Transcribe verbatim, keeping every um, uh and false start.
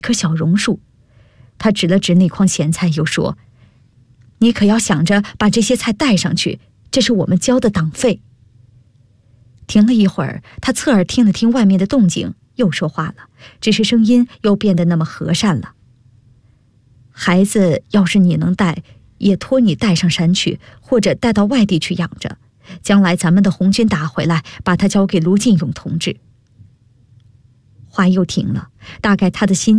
棵小榕树。他指了指那筐咸菜，又说：“你可要想着把这些菜带上去，这是我们交的党费。”停了一会儿，他侧耳听了听外面的动静，又说话了，只是声音又变得那么和善了。孩子要是你能带，也托你带上山去，或者带到外地去养着，将来咱们的红军打回来，把他交给卢进勇同志。话又停了，大概他的心